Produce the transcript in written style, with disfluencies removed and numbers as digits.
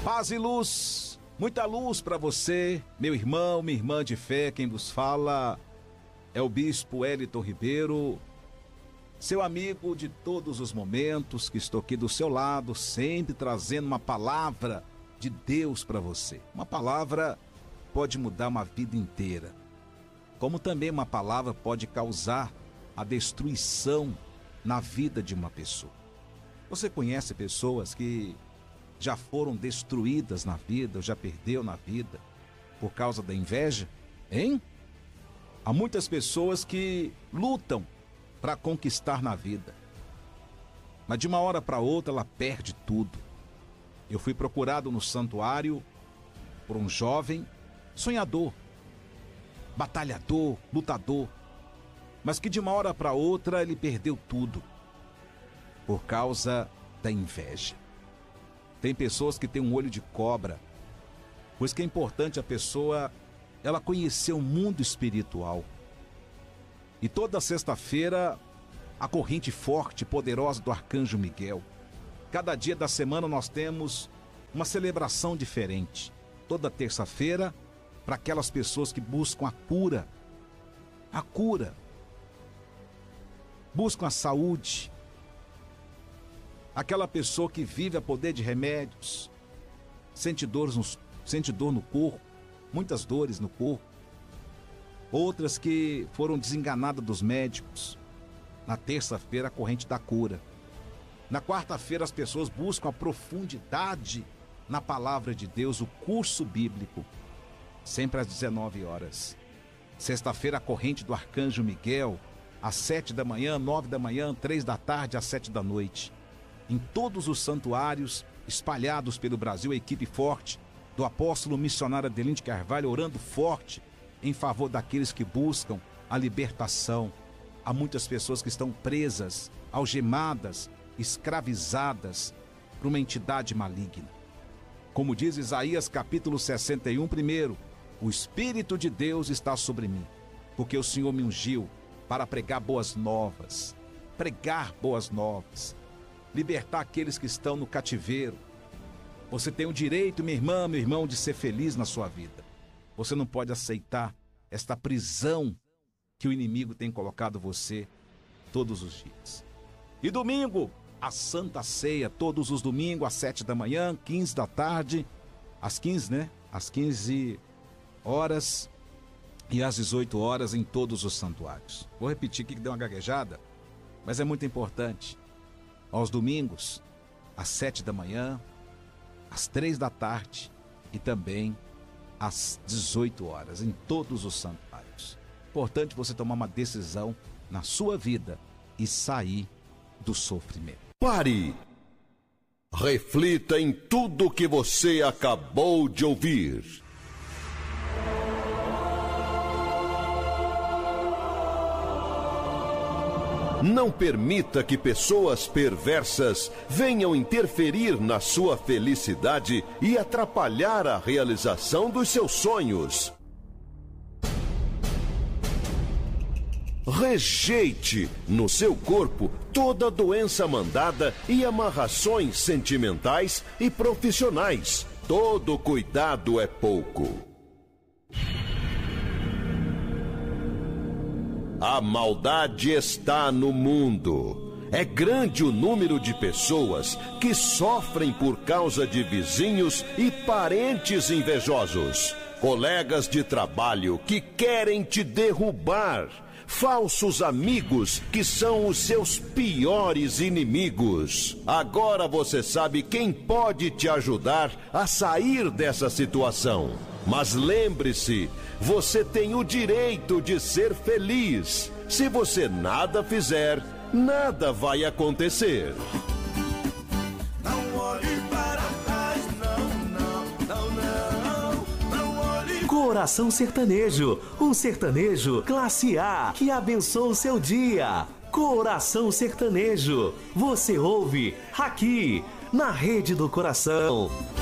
Paz e luz, muita luz para você, meu irmão, minha irmã de fé. Quem vos fala é o Bispo Wellington Ribeiro, seu amigo de todos os momentos, que estou aqui do seu lado, sempre trazendo uma palavra de Deus para você. Uma palavra pode mudar uma vida inteira, como também uma palavra pode causar a destruição na vida de uma pessoa. Você conhece pessoas que já foram destruídas na vida, ou já perdeu na vida, por causa da inveja? Hein? Há muitas pessoas que lutam para conquistar na vida, mas de uma hora para outra ela perde tudo. Eu fui procurado no santuário por um jovem sonhador, batalhador, lutador, mas que de uma hora para outra ele perdeu tudo por causa da inveja. Tem pessoas que têm um olho de cobra, pois que é importante a pessoa ela conhecer o mundo espiritual. E toda sexta-feira a corrente forte e poderosa do Arcanjo Miguel. Cada dia da semana nós temos uma celebração diferente. Toda terça-feira para aquelas pessoas que buscam a cura. A cura. Buscam a saúde. Aquela pessoa que vive a poder de remédios, sente dor no corpo, muitas dores no corpo. Outras que foram desenganadas dos médicos. Na terça-feira, a corrente da cura. Na quarta-feira, as pessoas buscam a profundidade na palavra de Deus, o curso bíblico, sempre às 19 horas. Sexta-feira, a corrente do Arcanjo Miguel, às 7 da manhã, 9 da manhã, 3 da tarde, às 7 da noite. Em todos os santuários espalhados pelo Brasil, a equipe forte do apóstolo missionário Adelino Carvalho orando forte em favor daqueles que buscam a libertação. Há muitas pessoas que estão presas, algemadas, escravizadas por uma entidade maligna. Como diz Isaías capítulo 61, primeiro, o Espírito de Deus está sobre mim, porque o Senhor me ungiu para pregar boas novas, libertar aqueles que estão no cativeiro. Você tem o direito, minha irmã, meu irmão, de ser feliz na sua vida. Você não pode aceitar esta prisão que o inimigo tem colocado você todos os dias. E domingo, a Santa Ceia, todos os domingos, às 7 da manhã, 15 da tarde, às 15, né? Às 15 horas e às 18 horas em todos os santuários. Vou repetir aqui que deu uma gaguejada, mas é muito importante. Aos domingos, às 7 da manhã, às 3 da tarde e também às 18 horas, em todos os santuários. Importante você tomar uma decisão na sua vida e sair do sofrimento. Pare! Reflita em tudo que você acabou de ouvir. Não permita que pessoas perversas venham interferir na sua felicidade e atrapalhar a realização dos seus sonhos. Rejeite no seu corpo toda doença mandada e amarrações sentimentais e profissionais. Todo cuidado é pouco. A maldade está no mundo. É grande o número de pessoas que sofrem por causa de vizinhos e parentes invejosos, colegas de trabalho que querem te derrubar, falsos amigos que são os seus piores inimigos. Agora você sabe quem pode te ajudar a sair dessa situação. Mas lembre-se, você tem o direito de ser feliz. Se você nada fizer, nada vai acontecer. Não olhe para trás, não olhe. Coração Sertanejo, um sertanejo classe A que abençoa o seu dia. Coração Sertanejo, você ouve aqui na Rede do Coração.